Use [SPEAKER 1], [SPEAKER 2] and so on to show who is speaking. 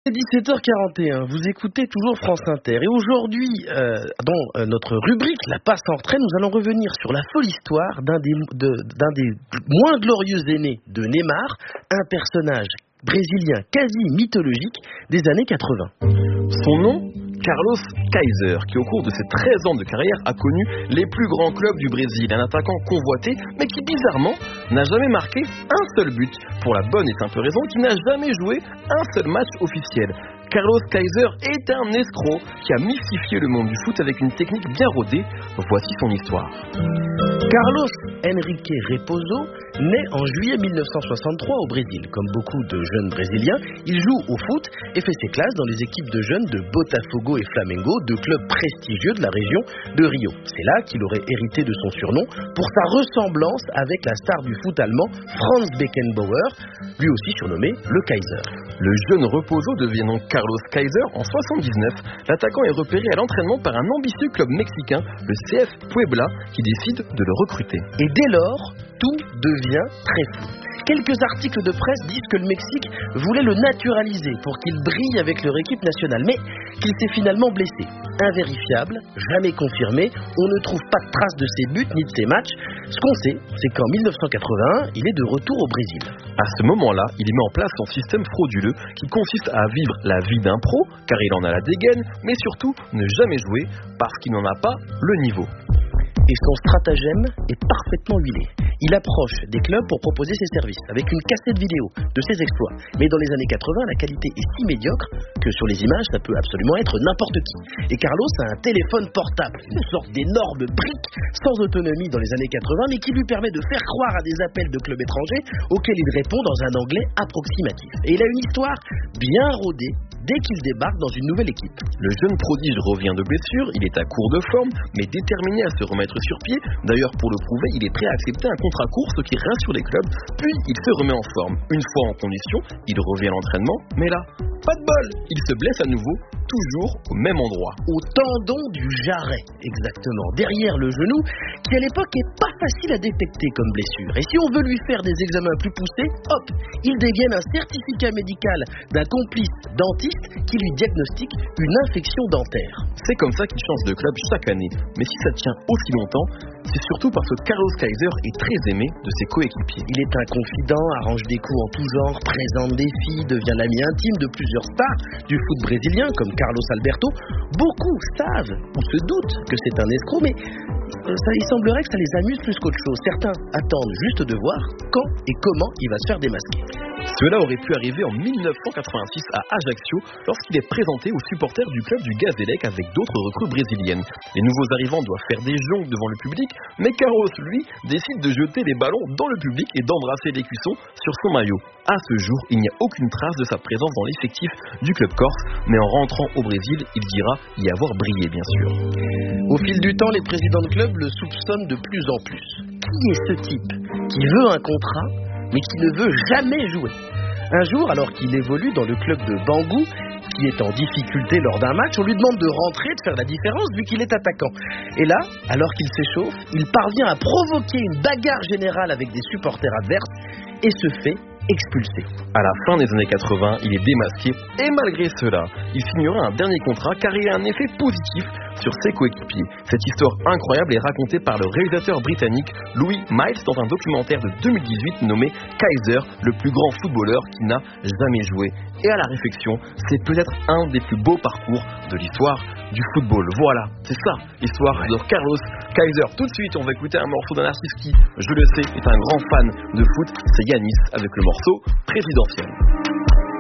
[SPEAKER 1] C'est 17h41, vous écoutez toujours France Inter et aujourd'hui, dans notre rubrique La passe en retrait, nous allons revenir sur la folle histoire d'un des moins glorieux aînés de Neymar, un personnage brésilien quasi mythologique des années 80.
[SPEAKER 2] Son nom, Carlos Kaiser, qui au cours de ses 13 ans de carrière a connu les plus grands clubs du Brésil, un attaquant convoité, mais qui bizarrement n'a jamais marqué un seul but, pour la bonne et simple raison qu'il n'a jamais joué un seul match officiel. Carlos Kaiser est un escroc qui a mystifié le monde du foot avec une technique bien rodée. Voici son histoire.
[SPEAKER 1] Carlos Henrique Raposo naît en juillet 1963 au Brésil. Comme beaucoup de jeunes brésiliens, il joue au foot et fait ses classes dans les équipes de jeunes de Botafogo et Flamengo, deux clubs prestigieux de la région de Rio. C'est là qu'il aurait hérité de son surnom pour sa ressemblance avec la star du foot allemand Franz Beckenbauer, lui aussi surnommé le Kaiser.
[SPEAKER 2] Le jeune Raposo devient donc Carlos Kaiser en 79. L'attaquant est repéré à l'entraînement par un ambitieux club mexicain, le CF Puebla, qui décide de le recruter.
[SPEAKER 1] Et dès lors, tout devient très flou. Quelques articles de presse disent que le Mexique voulait le naturaliser pour qu'il brille avec leur équipe nationale, mais qu'il s'est finalement blessé. Invérifiable, jamais confirmé, on ne trouve pas de traces de ses buts ni de ses matchs. Ce qu'on sait, c'est qu'en 1981, il est de retour au Brésil.
[SPEAKER 2] À ce moment-là, il met en place son système frauduleux qui consiste à vivre la vie d'un pro, car il en a la dégaine, mais surtout ne jamais jouer parce qu'il n'en a pas le niveau.
[SPEAKER 1] Et son stratagème est parfaitement huilé. Il approche des clubs pour proposer ses services, avec une cassette vidéo de ses exploits. Mais dans les années 80, la qualité est si médiocre que sur les images, ça peut absolument être n'importe qui. Et Carlos a un téléphone portable, une sorte d'énorme brique sans autonomie dans les années 80, mais qui lui permet de faire croire à des appels de clubs étrangers auxquels il répond dans un anglais approximatif. Et il a une histoire bien rodée dès qu'il débarque dans une nouvelle équipe.
[SPEAKER 2] Le jeune prodige revient de blessure, il est à court de forme, mais déterminé à se remettre sur pied. D'ailleurs, pour le prouver, il est prêt à accepter un contrat court, ce qui rassure les clubs, puis il se remet en forme. Une fois en condition, il revient à l'entraînement, mais là, pas de bol, il se blesse à nouveau, toujours au même endroit.
[SPEAKER 1] Au tendon du jarret, exactement, derrière le genou, qui à l'époque est pas facile à détecter comme blessure. Et si on veut lui faire des examens plus poussés, hop, il dégaine un certificat médical d'un complice dentiste qui lui diagnostique une infection dentaire.
[SPEAKER 2] C'est comme ça qu'il change de club chaque année. Mais si ça tient aussi longtemps, c'est surtout parce que Carlos Kaiser est très aimé de ses coéquipiers.
[SPEAKER 1] Il est un confident, arrange des coups en tout genre, présente des filles, devient l'ami intime de plusieurs stars du foot brésilien comme Carlos Alberto. Beaucoup savent ou se doutent que c'est un escroc, mais il semblerait que ça les amuse plus qu'autre chose. Certains attendent juste de voir quand et comment il va se faire démasquer.
[SPEAKER 2] Cela aurait pu arriver en 1986 à Ajaccio lorsqu'il est présenté aux supporters du club du Gazélec avec d'autres recrues brésiliennes. Les nouveaux arrivants doivent faire des jongles devant le public, mais Carlos, lui, décide de jeter les ballons dans le public et d'embrasser les cuissons sur son maillot. À ce jour, il n'y a aucune trace de sa présence dans l'effectif du club corse, mais en rentrant au Brésil, il dira y avoir brillé, bien sûr.
[SPEAKER 1] Au fil du temps, les présidents de club le soupçonnent de plus en plus. Qui est ce type qui veut un contrat mais qui ne veut jamais jouer? Un jour, alors qu'il évolue dans le club de Bangu, qui est en difficulté lors d'un match, on lui demande de rentrer, de faire la différence vu qu'il est attaquant. Et là, alors qu'il s'échauffe, il parvient à provoquer une bagarre générale avec des supporters adverses et se fait expulsé.
[SPEAKER 2] À la fin des années 80, il est démasqué et malgré cela, il signera un dernier contrat car il a un effet positif sur ses coéquipiers. Cette histoire incroyable est racontée par le réalisateur britannique Louis Miles dans un documentaire de 2018 nommé Kaiser, le plus grand footballeur qui n'a jamais joué. Et à la réflexion, c'est peut-être un des plus beaux parcours de l'histoire du football. Voilà, c'est ça l'histoire de Carlos Kaiser. Tout de suite, on va écouter un morceau d'un artiste qui, je le sais, est un grand fan de foot, c'est Yanis avec le morceau Présidentiel.